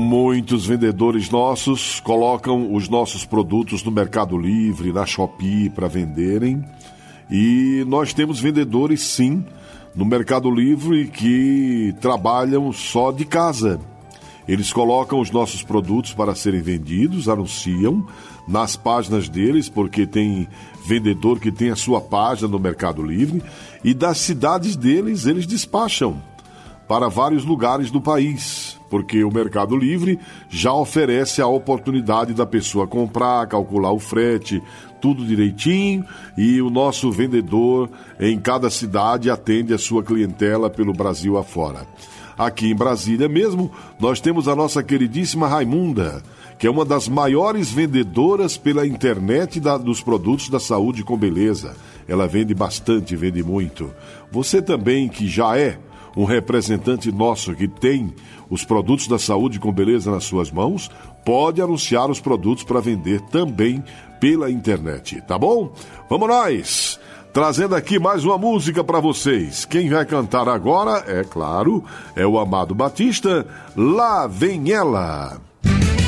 Muitos vendedores nossos colocam os nossos produtos no Mercado Livre, na Shopee para venderem. E nós temos vendedores, sim, no Mercado Livre que trabalham só de casa. Eles colocam os nossos produtos para serem vendidos, anunciam nas páginas deles, porque tem vendedor que tem a sua página no Mercado Livre, e das cidades deles eles despacham para vários lugares do país, porque o Mercado Livre já oferece a oportunidade da pessoa comprar, calcular o frete, tudo direitinho, e o nosso vendedor em cada cidade atende a sua clientela pelo Brasil afora. Aqui em Brasília mesmo, nós temos a nossa queridíssima Raimunda, que é uma das maiores vendedoras pela internet dos produtos da saúde com beleza. Ela vende bastante, vende muito. Você também, que já é um representante nosso que tem os produtos da saúde com beleza nas suas mãos, pode anunciar os produtos para vender também pela internet, tá bom? Vamos nós! Trazendo aqui mais uma música para vocês. Quem vai cantar agora, é claro, é o Amado Batista, Lá Vem Ela.